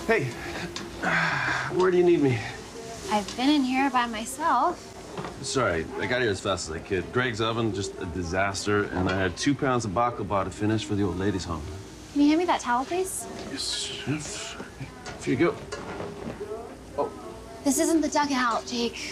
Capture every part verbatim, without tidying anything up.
Hey, where do you need me? I've been in here by myself. Sorry, I got here as fast as I could. Greg's oven, just a disaster, and I had two pounds of baklava to finish for the old ladies' home. Can you hand me that towel, please? Yes, chef. Here you go. Oh. This isn't the dugout, Jake.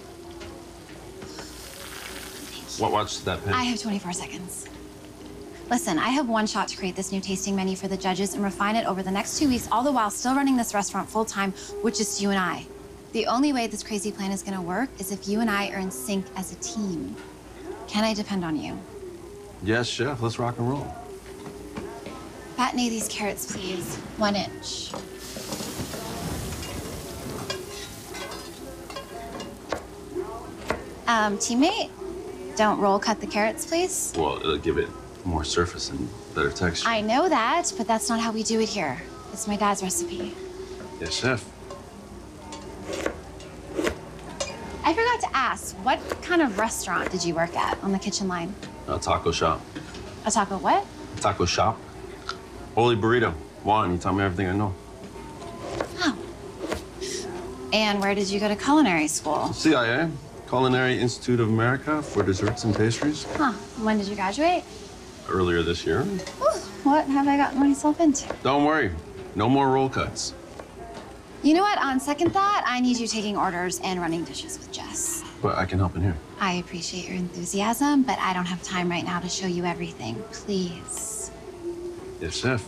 What watch that pen? I have twenty-four seconds. Listen, I have one shot to create this new tasting menu for the judges and refine it over the next two weeks, all the while still running this restaurant full time with just you and I. The only way this crazy plan is gonna work is if you and I are in sync as a team. Can I depend on you? Yes, chef. Let's rock and roll. Fatten these carrots, please. One inch. Um, teammate, don't roll cut the carrots, please. Well, it'll give it more surface and better texture. I know that, but that's not how we do it here. It's my dad's recipe. Yes, chef. I forgot to ask, what kind of restaurant did you work at on the kitchen line? A taco shop. A taco what? Taco shop. Holy burrito. Juan, you tell me everything I know. Oh. And where did you go to culinary school? C I A, Culinary Institute of America for Desserts and Pastries. Huh. When did you graduate? Earlier this year. Ooh, what have I gotten myself into? Don't worry. No more roll cuts. You know what? On second thought, I need you taking orders and running dishes with Jess. But I can help in here. I appreciate your enthusiasm, but I don't have time right now to show you everything. Please. Yes, chef.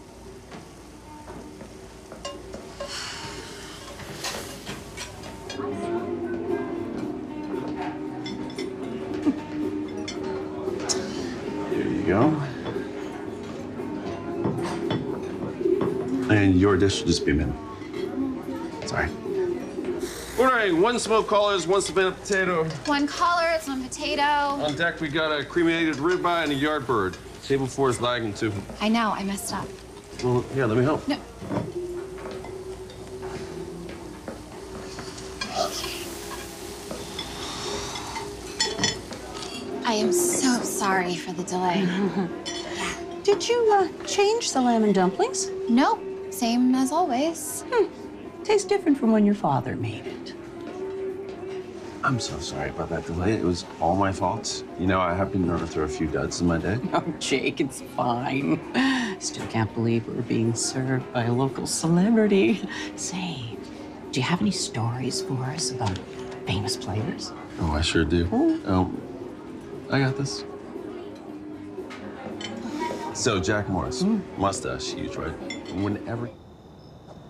There you go. And your dish should just be a minute. Sorry. Ordering one smoked collars, one savannah potato. One collards, one potato. On deck, we got a cremated ribeye and a yard bird. Table four is lagging, too. I know, I messed up. Well, yeah, let me help. No. I am so sorry for the delay. Did you uh, change the lamb and dumplings? Nope, same as always. Hmm. Tastes different from when your father made it. I'm so sorry about that delay. It was all my fault. You know, I have been known to throw a few duds in my day. Oh, Jake, it's fine. Still can't believe we're being served by a local celebrity. Say, do you have any stories for us about famous players? Oh, I sure do. Oh. Um, I got this. So, Jack Morris, Mm. mustache, huge, right? Whenever